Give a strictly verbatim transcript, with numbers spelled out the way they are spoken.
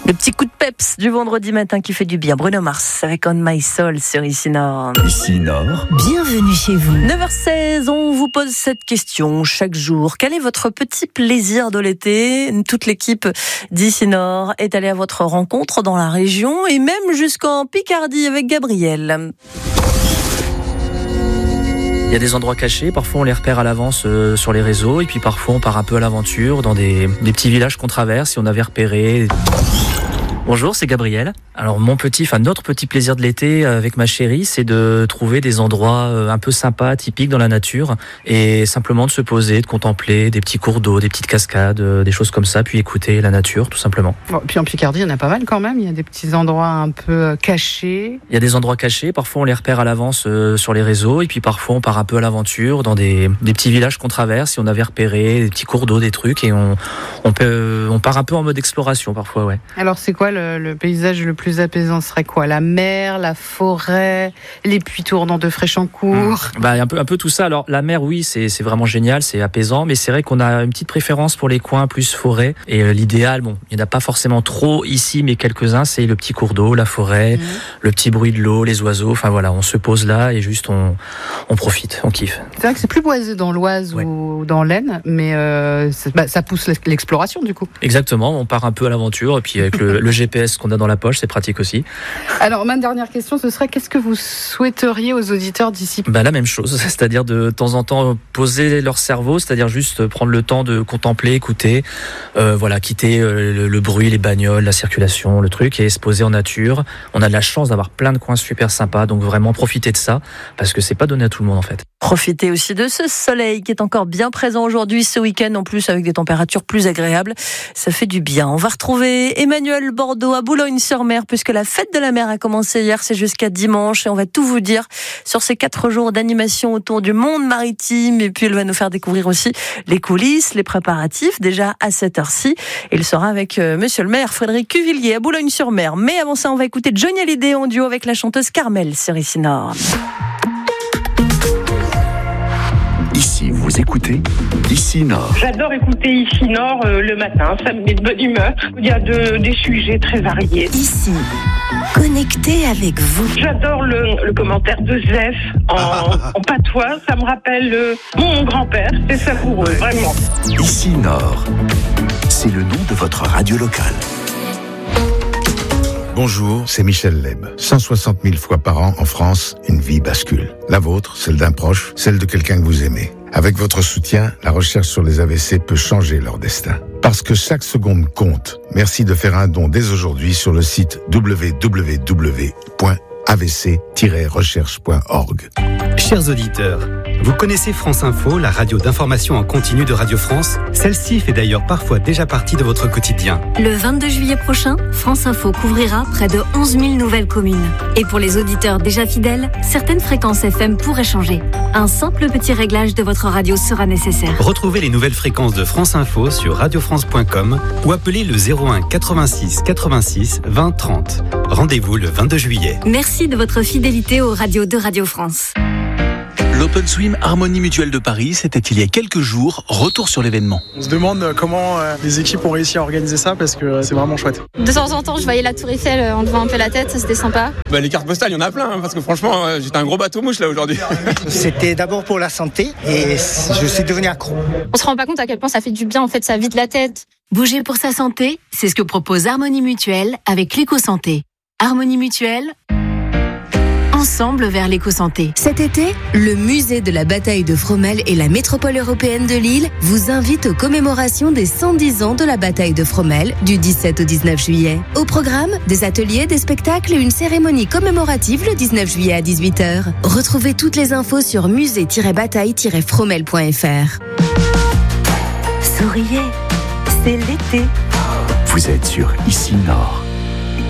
Le petit coup de peps du vendredi matin qui fait du bien. Bruno Mars avec On My Soul sur Ici Nord. Ici Nord. Bienvenue chez vous. neuf heures seize, on vous pose cette question chaque jour. Quel est votre petit plaisir de l'été ? Toute l'équipe d'Ici Nord est allée à votre rencontre dans la région et même jusqu'en Picardie avec Gabriel. Il y a des endroits cachés, parfois on les repère à l'avance euh, sur les réseaux et puis parfois on part un peu à l'aventure dans des, des petits villages qu'on traverse et on avait repéré. Bonjour, c'est Gabriel. Alors mon petit, enfin notre petit plaisir de l'été avec ma chérie, c'est de trouver des endroits un peu sympas, typiques dans la nature et simplement de se poser, de contempler des petits cours d'eau, des petites cascades, des choses comme ça, puis écouter la nature tout simplement. Bon, puis en Picardie, il y en a pas mal quand même, il y a des petits endroits un peu cachés. Il y a des endroits cachés, parfois on les repère à l'avance euh, sur les réseaux et puis parfois on part un peu à l'aventure dans des, des petits villages qu'on traverse et on avait repéré des petits cours d'eau, des trucs et on, on, peut, on part un peu en mode exploration parfois, ouais. Alors c'est quoi le, le paysage le plus apaisant serait quoi ? La mer, la forêt, les puits tournants de Fréchancourt. Mmh. Bah, un peu, un peu tout ça. Alors, la mer, oui, c'est, c'est vraiment génial, c'est apaisant, mais c'est vrai qu'on a une petite préférence pour les coins plus forêt. Et euh, l'idéal, bon, il n'y en a pas forcément trop ici, mais quelques-uns, c'est le petit cours d'eau, la forêt, mmh. le petit bruit de l'eau, les oiseaux. Enfin voilà, on se pose là et juste on, on profite, on kiffe. C'est vrai que c'est plus boisé dans l'Oise ouais. ou dans l'Aisne, mais euh, bah, ça pousse l'exploration du coup. Exactement, on part un peu à l'aventure et puis avec le, le G P S qu'on a dans la poche, c'est pratique aussi. Alors, ma dernière question, ce serait qu'est-ce que vous souhaiteriez aux auditeurs d'ici ? Bah, la même chose, c'est-à-dire de, de temps en temps poser leur cerveau, c'est-à-dire juste prendre le temps de contempler, écouter, euh, voilà, quitter euh, le, le bruit, les bagnoles, la circulation, le truc, et se poser en nature. On a de la chance d'avoir plein de coins super sympas, donc vraiment profiter de ça, parce que c'est pas donné à tout le monde en fait. Profitez aussi de ce soleil qui est encore bien présent aujourd'hui, ce week-end en plus avec des températures plus agréables. Ça fait du bien. On va retrouver Emmanuel Bordeaux à Boulogne-sur-Mer puisque la fête de la mer a commencé hier, c'est jusqu'à dimanche et on va tout vous dire sur ces quatre jours d'animation autour du monde maritime et puis elle va nous faire découvrir aussi les coulisses, les préparatifs déjà à cette heure-ci. Il sera avec euh, monsieur le maire Frédéric Cuvillier à Boulogne-sur-Mer. Mais avant ça, on va écouter Johnny Hallyday en duo avec la chanteuse Carmel sur Ici Nord. Ici, vous écoutez Ici Nord. J'adore écouter Ici Nord euh, le matin, ça me met de bonne humeur. Il y a de, des sujets très variés. Ici, connecté avec vous. J'adore le, le commentaire de Zef en, en patois, ça me rappelle euh, mon grand-père, c'est savoureux, vraiment. Ici Nord, c'est le nom de votre radio locale. Bonjour, c'est Michel Leb. cent soixante mille fois par an en France, une vie bascule. La vôtre, celle d'un proche, celle de quelqu'un que vous aimez. Avec votre soutien, la recherche sur les A V C peut changer leur destin. Parce que chaque seconde compte. Merci de faire un don dès aujourd'hui sur le site w w w point a v c tiret recherche point org. Chers auditeurs, vous connaissez France Info, la radio d'information en continu de Radio France ? Celle-ci fait d'ailleurs parfois déjà partie de votre quotidien. Le vingt-deux juillet prochain, France Info couvrira près de onze mille nouvelles communes. Et pour les auditeurs déjà fidèles, certaines fréquences F M pourraient changer. Un simple petit réglage de votre radio sera nécessaire. Retrouvez les nouvelles fréquences de France Info sur radio france point com ou appelez le zéro un quatre-vingt-six quatre-vingt-six vingt trente. Rendez-vous le vingt-deux juillet. Merci de votre fidélité aux radios de Radio France. L'Open Swim Harmonie Mutuelle de Paris, c'était il y a quelques jours. Retour sur l'événement. On se demande comment les équipes ont réussi à organiser ça parce que c'est vraiment chouette. De temps en temps, je voyais la Tour Eiffel en levant un peu la tête, ça c'était sympa. Bah, les cartes postales, il y en a plein, hein, parce que franchement, j'étais un gros bateau mouche là aujourd'hui. C'était d'abord pour la santé et je suis devenu accro. On se rend pas compte à quel point ça fait du bien, en fait, ça vide la tête. Bouger pour sa santé, c'est ce que propose Harmonie Mutuelle avec l'éco-santé. Harmonie Mutuelle, ensemble vers l'éco-santé. Cet été, le musée de la bataille de Fromelles et la métropole européenne de Lille vous invitent aux commémorations des cent dix ans de la bataille de Fromelles du dix-sept au dix-neuf juillet. Au programme, des ateliers, des spectacles et une cérémonie commémorative le dix-neuf juillet à dix-huit heures. Retrouvez toutes les infos sur musée tiret bataille tiret fromelles point f r. Souriez, c'est l'été. Vous êtes sur Ici Nord.